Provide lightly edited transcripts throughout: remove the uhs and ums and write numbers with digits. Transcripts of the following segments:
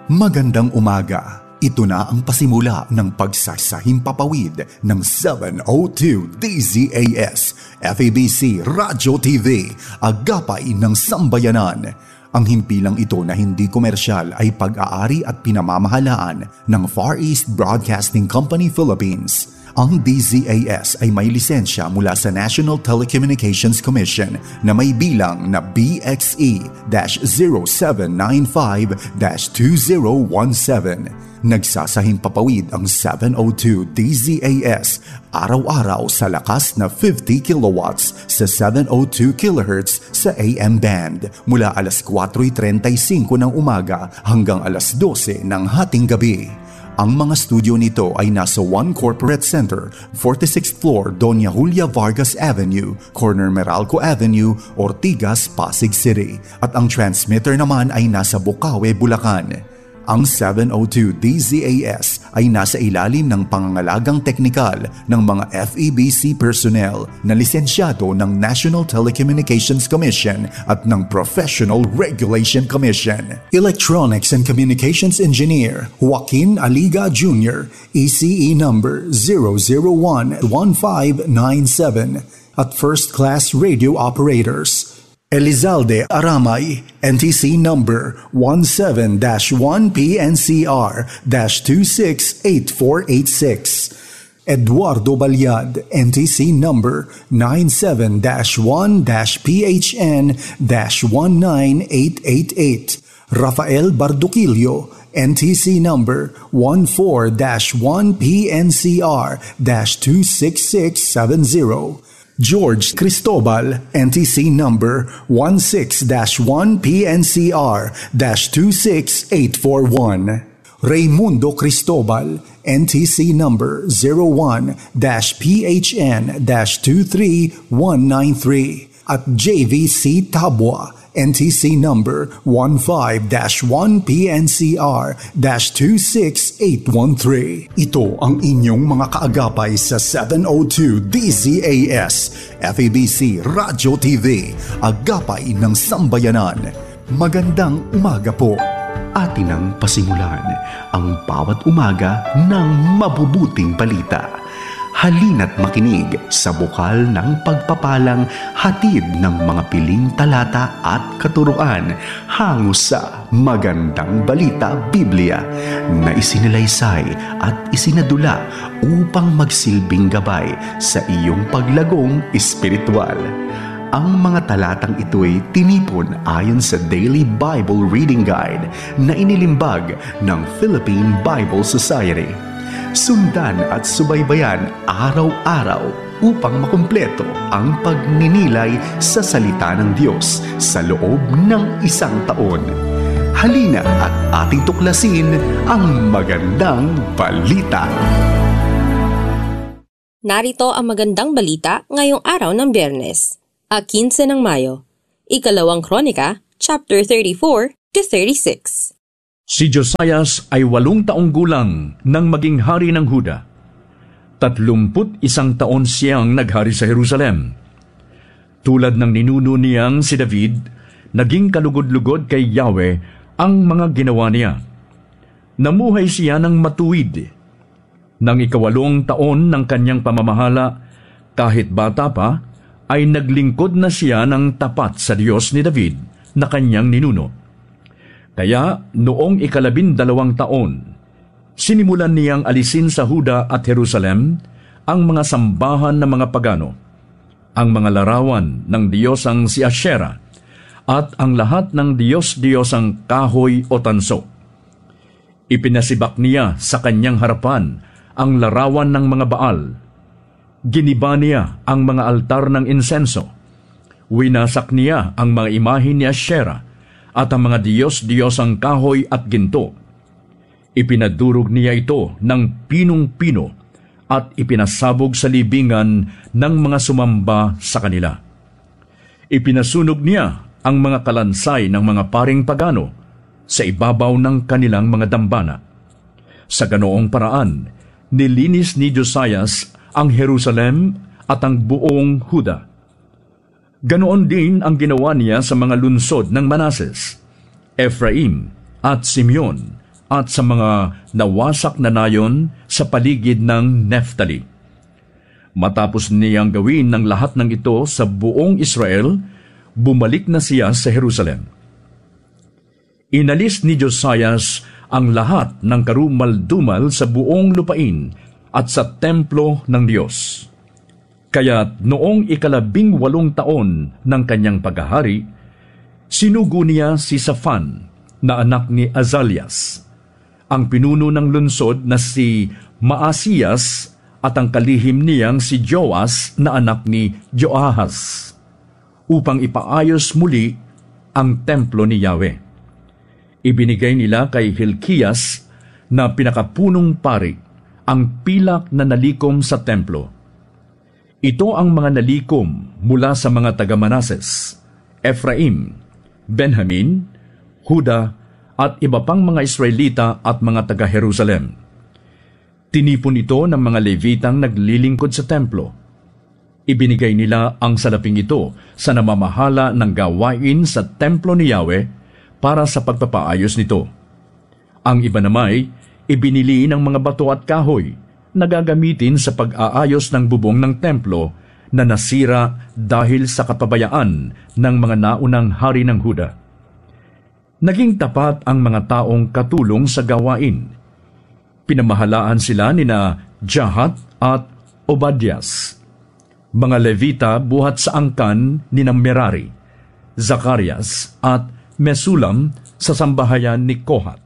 Magandang umaga. Ito na ang pasimula ng pagsasahimpapawid ng 702 DZAS, FEBC Radio TV, Agapay ng Sambayanan. Ang himpilang ito na hindi komersyal ay pag-aari at pinamamahalaan ng Far East Broadcasting Company Philippines. Ang DZAS ay may lisensya mula sa National Telecommunications Commission na may bilang na BXE-0795-2017. Nagsasahimpapawid ang 702 DZAS araw-araw sa lakas na 50 kilowatts sa 702 kHz sa AM band mula alas 4:35 ng umaga hanggang alas 12 ng hating gabi. Ang mga studio nito ay nasa One Corporate Center, 46th floor, Doña Julia Vargas Avenue, corner Meralco Avenue, Ortigas, Pasig City. At ang transmitter naman ay nasa Bukawe, Bulacan. Ang 702 DZAS ay nasa ilalim ng pangangalagang teknikal ng mga FEBC personnel na lisensyado ng National Telecommunications Commission at ng Professional Regulation Commission. Electronics and Communications Engineer Joaquin Aliga Jr., ECE number 0011597 at First Class Radio Operators. Elizalde Aramay, NTC number 17-1PNCR-268486. Eduardo Balyad, NTC number 97-1-PHN-19888. Rafael Barduquillo, NTC number 14-1PNCR-26670. George Cristobal, NTC number 16-1PNCR-26841. Raymundo Cristobal, NTC number 01-PHN-23193. At JVC Tabwa, NTC number 15-1PNCR-26813. Ito ang inyong mga kaagapay sa 702 DZAS, FEBC Radio TV, Agapay ng Sambayanan. Magandang umaga po. Atin ang pasimulan ang bawat umaga ng mabubuting balita. Halina't makinig sa bukal ng pagpapalang hatid ng mga piling talata at katuruan hango sa Magandang Balita Biblia na isinalaysay at isinadula upang magsilbing gabay sa iyong paglagong espiritual. Ang mga talatang ito'y tinipon ayon sa Daily Bible Reading Guide na inilimbag ng Philippine Bible Society. Sundan at subaybayan araw-araw upang makumpleto ang pagninilay sa salita ng Diyos sa loob ng isang taon. Halina at ating tuklasin ang magandang balita. Narito ang magandang balita ngayong araw ng Biyernes, 15 ng Mayo, Ikalawang Kronika, chapter 34-36. Si Josias ay 8 taong gulang nang maging hari ng Huda. 31 taon siyang naghari sa Jerusalem. Tulad ng ninuno niyang si David, naging kalugod-lugod kay Yahweh ang mga ginawa niya. Namuhay siya ng matuwid. Nang 8 taon ng kanyang pamamahala, kahit bata pa, ay naglingkod na siya ng tapat sa Diyos ni David na kanyang ninuno. Kaya noong 12 taon, sinimulan niyang alisin sa Huda at Jerusalem ang mga sambahan ng mga pagano, ang mga larawan ng diyosang si Asherah, at ang lahat ng diyos-diyosang kahoy o tanso. Ipinasibak niya sa kanyang harapan ang larawan ng mga Baal. Giniba niya ang mga altar ng insenso. Winasak niya ang mga imahe ni Asherah at ang mga diyos-diyosang kahoy at ginto. Ipinadurog niya ito ng pinong-pino at ipinasabog sa libingan ng mga sumamba sa kanila. Ipinasunog niya ang mga kalansay ng mga paring pagano sa ibabaw ng kanilang mga dambana. Sa ganoong paraan, nilinis ni Josias ang Jerusalem at ang buong Huda. Ganoon din ang ginawa niya sa mga lungsod ng Manases, Ephraim at Simeon at sa mga nawasak na nayon sa paligid ng Neftali. Matapos niyang gawin ng lahat ng ito sa buong Israel, bumalik na siya sa Jerusalem. Inalis ni Josias ang lahat ng karumal-dumal sa buong lupain at sa templo ng Diyos. Kaya't noong 18 taon ng kanyang paghahari, sinugo niya si Safan na anak ni Azalias, ang pinuno ng lungsod na si Maasiyas at ang kalihim niyang si Joas na anak ni Joahaz, upang ipaayos muli ang templo ni Yahweh. Ibinigay nila kay Hilkias na pinakapunong pari ang pilak na nalikom sa templo. Ito ang mga nalikom mula sa mga taga-Manases, Ephraim, Benjamin, Huda at iba pang mga Israelita at mga taga-Jerusalem. Tinipon ito ng mga Levitang naglilingkod sa templo. Ibinigay nila ang salaping ito sa namamahala ng gawain sa templo ni Yahweh para sa pagpapaayos nito. Ang iba namay, ibinili ng mga bato at kahoy na gagamitin sa pag-aayos ng bubong ng templo na nasira dahil sa kapabayaan ng mga naunang hari ng Huda. Naging tapat ang mga taong katulong sa gawain. Pinamahalaan sila nina Jahat at Obadias. Mga Levita buhat sa angkan nina Merari, Zacarias at Mesulam sa sambahayan ni Kohat.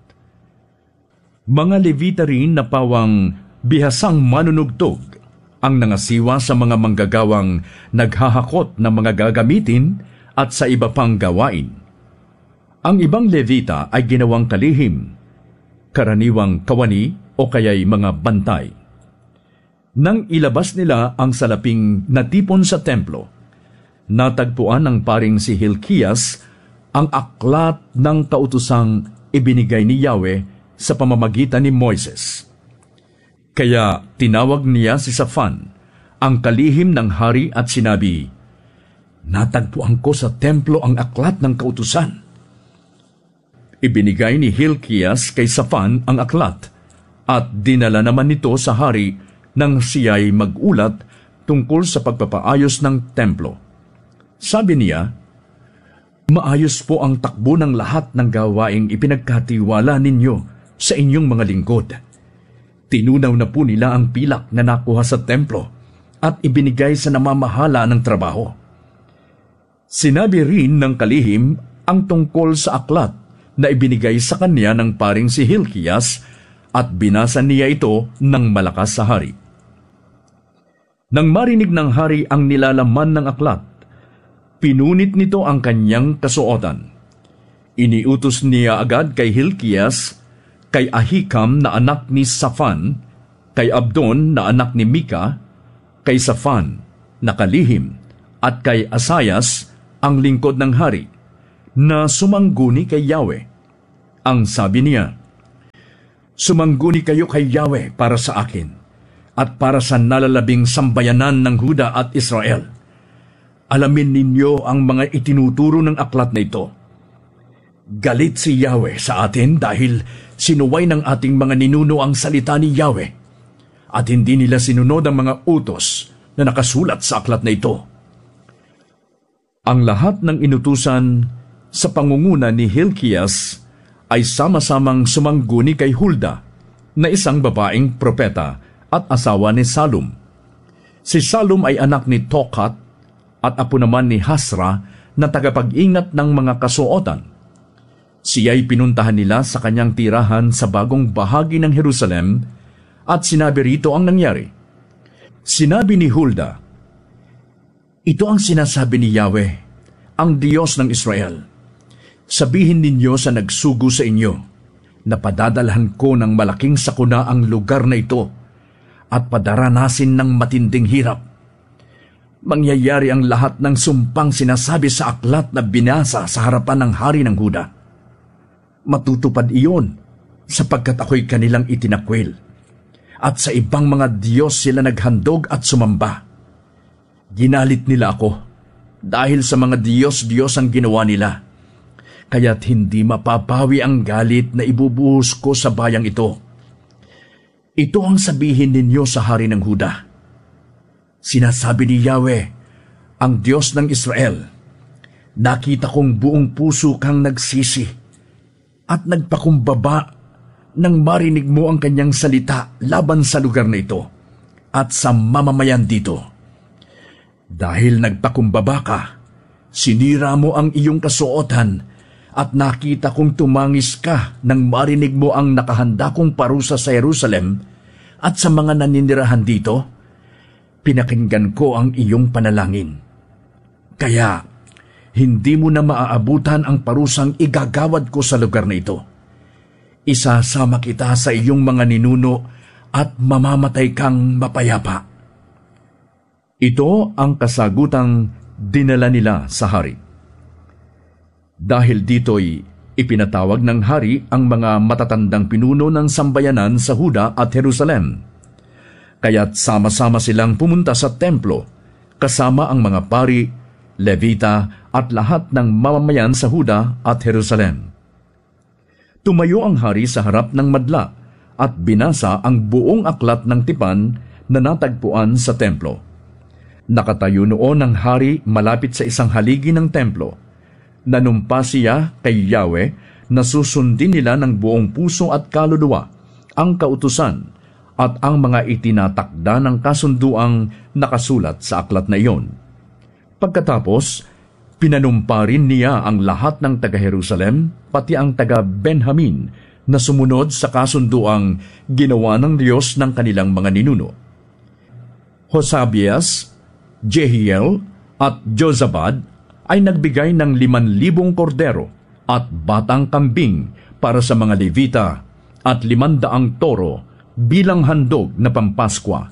Mga Levita rin na pawang bihasang manunugtog ang nangasiwa sa mga manggagawang naghahakot ng mga gagamitin at sa iba pang gawain. Ang ibang Levita ay ginawang kalihim, karaniwang kawani o kaya'y mga bantay. Nang ilabas nila ang salaping natipon sa templo, natagpuan ng paring si Hilkias ang aklat ng kautosang ibinigay ni Yahweh sa pamamagitan ni Moises. Kaya tinawag niya si Safan, ang kalihim ng hari at sinabi, "Natagpuan ko sa templo ang aklat ng kautusan." Ibinigay ni Hilkias kay Safan ang aklat at dinala naman nito sa hari nang siya'y mag-ulat tungkol sa pagpapaayos ng templo. Sabi niya, "Maayos po ang takbo ng lahat ng gawaing ipinagkatiwala ninyo sa inyong mga lingkod. Tinunaw na po nila ang pilak na nakuha sa templo at ibinigay sa namamahala ng trabaho." Sinabi rin ng kalihim ang tungkol sa aklat na ibinigay sa kanya ng paring si Hilkias at binasa niya ito ng malakas sa hari. Nang marinig ng hari ang nilalaman ng aklat, pinunit nito ang kanyang kasuotan. Iniutos niya agad kay Hilkias, kay Ahikam na anak ni Safan, kay Abdon na anak ni Mika, kay Safan na kalihim, at kay Asayas, ang lingkod ng hari, na sumangguni kay Yahweh. Ang sabi niya, "Sumangguni kayo kay Yahweh para sa akin, at para sa nalalabing sambayanan ng Huda at Israel. Alamin ninyo ang mga itinuturo ng aklat na ito. Galit si Yahweh sa atin dahil sinuway ng ating mga ninuno ang salita ni Yahweh, at hindi nila sinunod ang mga utos na nakasulat sa aklat na ito." Ang lahat ng inutusan sa pangunguna ni Hilkias ay sama-samang sumangguni kay Hulda, na isang babaeng propeta at asawa ni Salum. Si Salum ay anak ni Tokat at apo naman ni Hasra na tagapag-ingat ng mga kasuotan. Siya'y pinuntahan nila sa kanyang tirahan sa bagong bahagi ng Jerusalem at sinabi rito ang nangyari. Sinabi ni Hulda, "Ito ang sinasabi ni Yahweh, ang Diyos ng Israel. Sabihin ninyo sa nagsugo sa inyo na padadalhan ko ng malaking sakuna ang lugar na ito at padaranasin ng matinding hirap. Mangyayari ang lahat ng sumpang sinasabi sa aklat na binasa sa harapan ng hari ng Huda. Matutupad iyon sapagkat ako'y kanilang itinakwil, at sa ibang mga Diyos sila naghandog at sumamba. Ginalit nila ako dahil sa mga Diyos ang ginawa nila. kaya't hindi mapapawi ang galit na ibubuhos ko sa bayang ito. Ito ang sabihin ninyo sa hari ng Huda. Sinasabi ni Yahweh, ang Diyos ng Israel, nakita kong buong puso kang nagsisi at nagpakumbaba nang marinig mo ang kanyang salita laban sa lugar na ito at sa mamamayan dito. Dahil nagpakumbaba ka, sinira mo ang iyong kasuotan at nakita kong tumangis ka nang marinig mo ang nakahanda kong parusa sa Jerusalem at sa mga naninirahan dito. Pinakinggan ko ang iyong panalangin. Kaya, hindi mo na maaabutan ang parusang igagawad ko sa lugar na ito. Isasama kita sa iyong mga ninuno at mamamatay kang mapayapa. Ito ang kasagutang dinala nila sa hari. Dahil dito'y ipinatawag ng hari ang mga matatandang pinuno ng sambayanan sa Huda at Jerusalem. Kaya't sama-sama silang pumunta sa templo, kasama ang mga pari, Levita at lahat ng mamamayan sa Huda at Jerusalem. Tumayo ang hari sa harap ng madla at binasa ang buong aklat ng tipan na natagpuan sa templo. Nakatayo noon ang hari malapit sa isang haligi ng templo. Nanumpa siya kay Yahweh na susundin nila ng buong puso at kaluluwa ang kautusan at ang mga itinatakda ng kasunduang nakasulat sa aklat na iyon. Pagkatapos, pinanumpa rin niya ang lahat ng taga-Jerusalem, pati ang taga-Benjamin, na sumunod sa kasunduang ginawa ng Diyos ng kanilang mga ninuno. Hosabias, Jehiel, at Jozabad ay nagbigay ng 5,000 kordero at batang kambing para sa mga Levita at 500 toro bilang handog na Pampaskwa.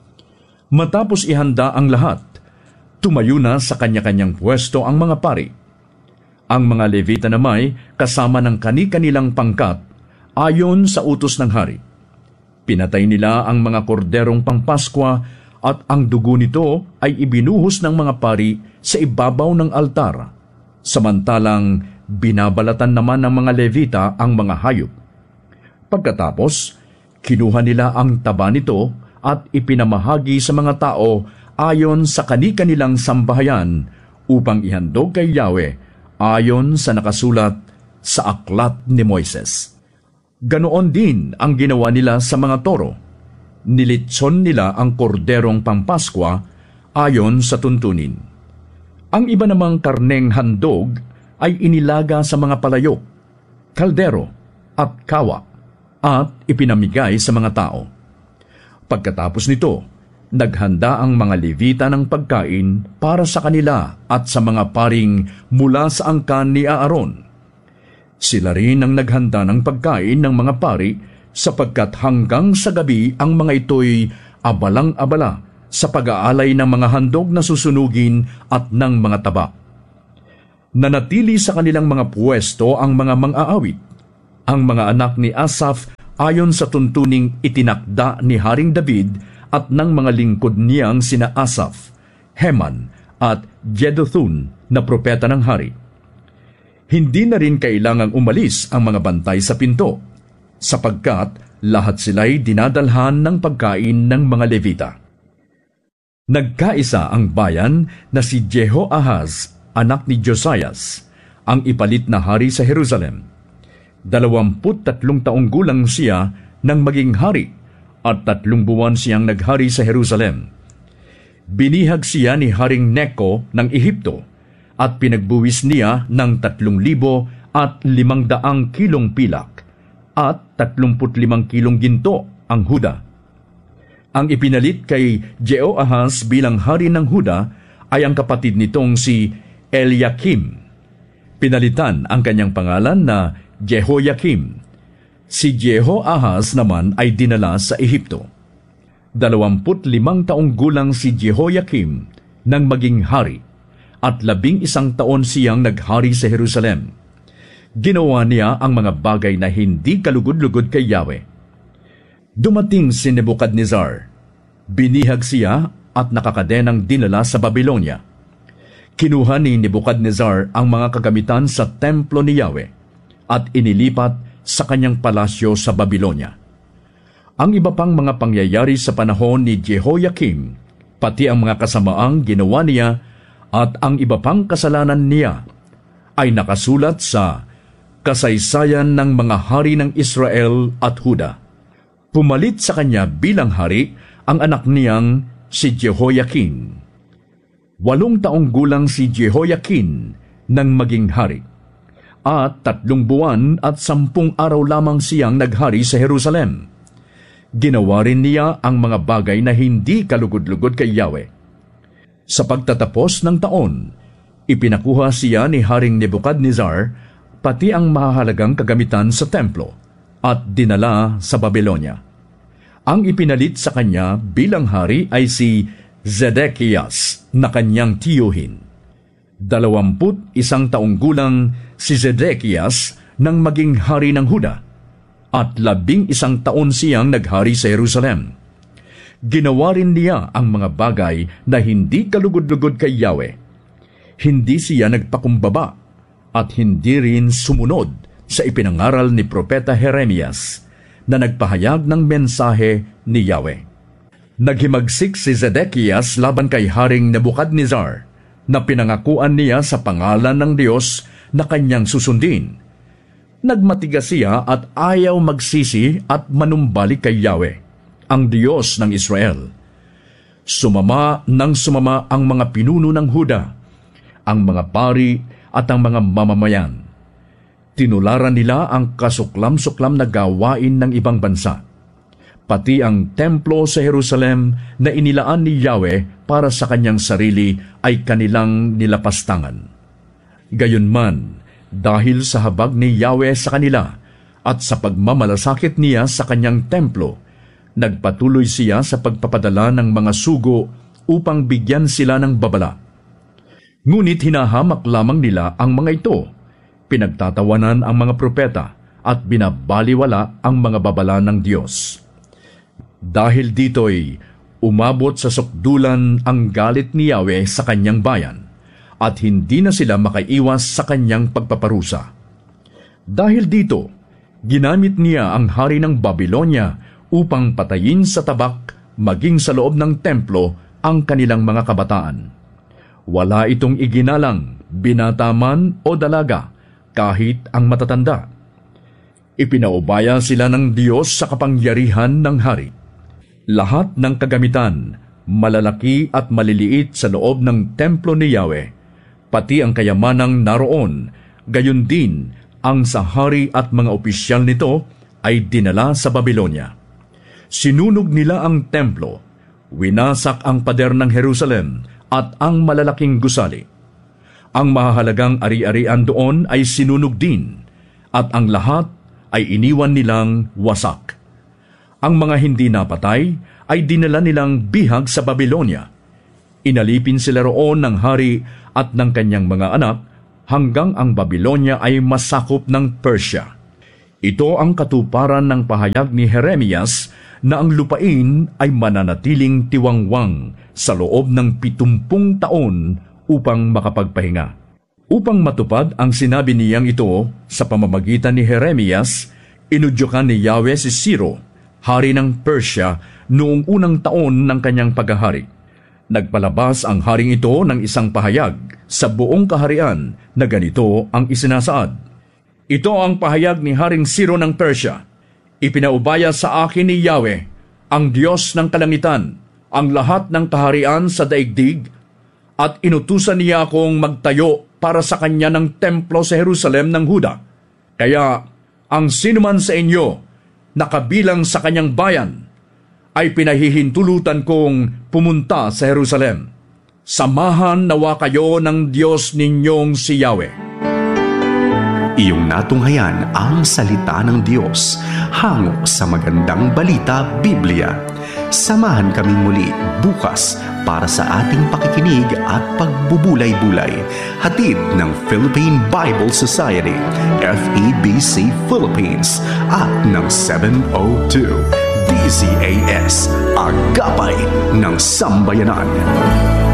Matapos ihanda ang lahat, tumayo na sa kanya-kanyang pwesto ang mga pari. Ang mga Levita namay kasama ng kani-kanilang pangkat ayon sa utos ng hari. Pinatay nila ang mga korderong Pampaskwa at ang dugo nito ay ibinuhos ng mga pari sa ibabaw ng altar, samantalang binabalatan naman ng mga Levita ang mga hayop. Pagkatapos, kinuha nila ang taba nito at ipinamahagi sa mga tao ayon sa kani-kanilang sambahayan upang ihandog kay Yahweh ayon sa nakasulat sa aklat ni Moises. Ganoon din ang ginawa nila sa mga toro. Nilitson nila ang korderong Pampaskwa ayon sa tuntunin. Ang iba namang karneng handog ay inilaga sa mga palayok, kaldero at kawa at ipinamigay sa mga tao. Pagkatapos nito, naghanda ang mga Levita ng pagkain para sa kanila at sa mga paring mula sa angkan ni Aaron. Sila rin ang naghanda ng pagkain ng mga pari sapagkat hanggang sa gabi ang mga ito'y abalang-abala sa pag-aalay ng mga handog na susunugin at ng mga taba. Nanatili sa kanilang mga pwesto ang mga mang-aawit, ang mga anak ni Asaph ayon sa tuntuning itinakda ni Haring David at ng mga lingkod niyang sina Asaph, Heman at Jeduthun na propeta ng hari. Hindi na rin kailangang umalis ang mga bantay sa pinto, sapagkat lahat sila'y dinadalhan ng pagkain ng mga Levita. Nagkaisa ang bayan na si Jehoahaz, anak ni Josias, ang ipalit na hari sa Jerusalem. 23 taong gulang siya nang maging hari at 3 buwan siyang naghari sa Jerusalem. Binihag siya ni Haring Neko ng Ehipto at pinagbuwis niya ng 3,500 kilong pilak at 35 kilong ginto ang Huda. Ang ipinalit kay Jehoahaz bilang hari ng Huda ay ang kapatid nitong si Eliakim. Pinalitan ang kanyang pangalan na Jehoiakim. Si Jehoahaz naman ay dinala sa Ehipto. 25 taong gulang si Jehoiakim nang maging hari at 11 taon siyang naghari sa Jerusalem. Ginawa niya ang mga bagay na hindi kalugod-lugod kay Yahweh. Dumating si Nebuchadnezzar. Binihag siya at nakakadenang dinala sa Babylonia. Kinuha ni Nebuchadnezzar ang mga kagamitan sa templo ni Yahweh at inilipat sa kanyang palasyo sa Babylonia. Ang iba pang mga pangyayari sa panahon ni Jehoiakim, pati ang mga kasamaang ginawa niya at ang iba pang kasalanan niya, ay nakasulat sa kasaysayan ng mga hari ng Israel at Huda. Pumalit sa kanya bilang hari ang anak niyang si Jehoiakim. 8 taong gulang si Jehoiakim nang maging hari, at 3 buwan at 10 araw lamang siyang naghari sa Jerusalem. Ginawa rin niya ang mga bagay na hindi kalugod-lugod kay Yahweh. Sa pagtatapos ng taon, ipinakuha siya ni Haring Nebuchadnezzar pati ang mahahalagang kagamitan sa templo at dinala sa Babylonia. Ang ipinalit sa kanya bilang hari ay si Zedekias na kanyang tiyuhin. 21 taong gulang si Zedekias nang maging hari ng Huda, at 11 taon siyang naghari sa Jerusalem. Ginawa rin niya ang mga bagay na hindi kalugod-lugod kay Yahweh. Hindi siya nagpakumbaba at hindi rin sumunod sa ipinangaral ni Propeta Jeremias na nagpahayag ng mensahe ni Yahweh. Naghimagsik si Zedekias laban kay Haring Nebuchadnezzar na pinangakuan niya sa pangalan ng Diyos na kanyang susundin. Nagmatigas siya at ayaw magsisi at manumbalik kay Yahweh, ang Diyos ng Israel. Sumama ang mga pinuno ng Huda, ang mga pari at ang mga mamamayan. Tinularan nila ang kasuklam-suklam na gawain ng ibang bansa. Pati ang templo sa Jerusalem na inilaan ni Yahweh para sa kanyang sarili ay kanilang nilapastangan. Gayunman, dahil sa habag ni Yahweh sa kanila at sa pagmamalasakit niya sa kanyang templo, nagpatuloy siya sa pagpapadala ng mga sugo upang bigyan sila ng babala. Ngunit hinahamak lamang nila ang mga ito, pinagtatawanan ang mga propeta at binabaliwala ang mga babala ng Diyos. Dahil dito'y umabot sa sukdulan ang galit ni Yahweh sa kanyang bayan, at hindi na sila makaiwas sa kanyang pagpaparusa. Dahil dito, ginamit niya ang hari ng Babylonia upang patayin sa tabak maging sa loob ng templo ang kanilang mga kabataan. Wala itong iginalang, binata man o dalaga, kahit ang matatanda. Ipinaubaya sila ng Diyos sa kapangyarihan ng hari. Lahat ng kagamitan, malalaki at maliliit sa loob ng templo ni Yahweh, pati ang kayamanang naroon, gayon din ang sa hari at mga opisyal nito ay dinala sa Babylonia. Sinunog nila ang templo, winasak ang pader ng Jerusalem at ang malalaking gusali. Ang mahahalagang ari-arian doon ay sinunog din, at ang lahat ay iniwan nilang wasak. Ang mga hindi napatay ay dinala nilang bihag sa Babylonia. Inalipin sila roon ng hari at ng kanyang mga anak hanggang ang Babylonia ay masakop ng Persia. Ito ang katuparan ng pahayag ni Jeremias na ang lupain ay mananatiling tiwangwang sa loob ng 70 taon upang makapagpahinga. Upang matupad ang sinabi niyang ito sa pamamagitan ni Jeremias, inudyukan ni Yahweh si Ciro, hari ng Persia, noong unang taon ng kanyang paghahari. Nagpalabas ang haring ito ng isang pahayag sa buong kaharian na ganito ang isinasaad. Ito ang pahayag ni Haring Ciro ng Persia. Ipinaubaya sa akin ni Yahweh, ang Diyos ng kalangitan, ang lahat ng kaharian sa daigdig, at inutusan niya akong magtayo para sa kanya ng templo sa Jerusalem ng Huda. Kaya ang sinuman sa inyo nakabilang sa kanyang bayan, ay pinahihintulutan kong pumunta sa Jerusalem. Samahan nawa kayo ng Diyos ninyong si Yahweh. Iyong natunghayan ang salita ng Diyos hango sa magandang balita Biblia. Samahan kaming muli bukas para sa ating pakikinig at pagbubulay-bulay. Hatid ng Philippine Bible Society, FEBC Philippines, at ng 702 DZAS, Agapay ng Sambayanan.